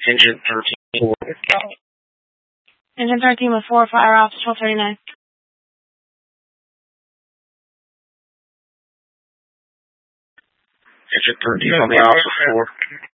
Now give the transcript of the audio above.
Engine 13. Engine 13 with 4, fire off 1239. Engine 13 on the Alpha 4.